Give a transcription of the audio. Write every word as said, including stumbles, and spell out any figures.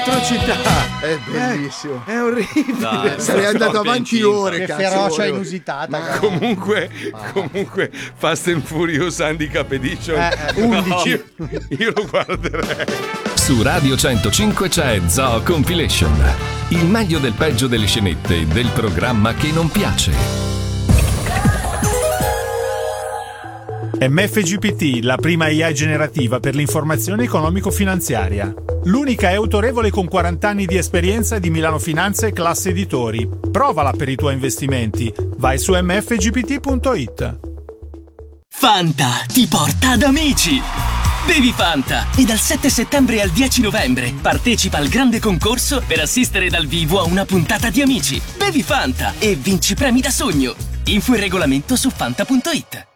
Atrocità! È bellissimo. È orribile. Dai, sei andato avanti ore, che cazzo. ferocia volevo- inusitata. Ma- Comunque, comunque, Fast and Furious Handicap Edition Eh, eh, undici. io, io lo guarderei. Su Radio centocinque c'è Zoo Compilation, il meglio del peggio delle scenette del programma che non piace. M F G P T, la prima I A generativa per l'informazione economico-finanziaria. L'unica è autorevole con quaranta anni di esperienza di Milano Finanza e Classe Editori. Provala per i tuoi investimenti. Vai su m f g p t punto i t. Fanta ti porta ad amici! Bevi Fanta e dal sette settembre al dieci novembre partecipa al grande concorso per assistere dal vivo a una puntata di Amici. Bevi Fanta e vinci premi da sogno. Info e regolamento su fanta punto i t.